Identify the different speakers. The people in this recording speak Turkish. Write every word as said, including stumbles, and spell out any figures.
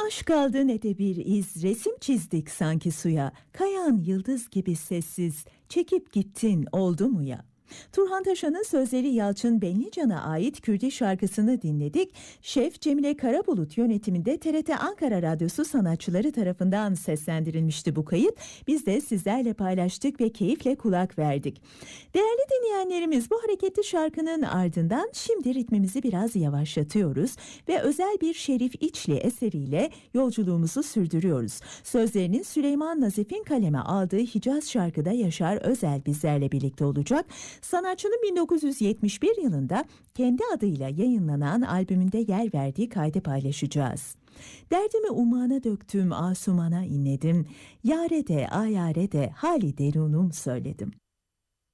Speaker 1: taş kaldı ne de bir iz, resim çizdik sanki suya. Kayan yıldız gibi sessiz, çekip gittin oldu mu ya? Turhan Taşan'ın sözleri Yalçın Benlican'a ait Kürdi şarkısını dinledik. Şef Cemile Karabulut yönetiminde T R T Ankara Radyosu sanatçıları tarafından seslendirilmişti bu kayıt. Biz de sizlerle paylaştık ve keyifle kulak verdik. Değerli dinleyenlerimiz, bu hareketli şarkının ardından şimdi ritmimizi biraz yavaşlatıyoruz ve özel bir Şerif İçli eseriyle yolculuğumuzu sürdürüyoruz. Sözlerinin Süleyman Nazif'in kaleme aldığı Hicaz şarkıda Yaşar Özel bizlerle birlikte olacak. Sanatçının bin dokuz yüz yetmiş bir yılında kendi adıyla yayınlanan albümünde yer verdiği kaydı paylaşacağız. Derdimi umana döktüm, asumana inledim. Yare de ayare de hali derunum söyledim.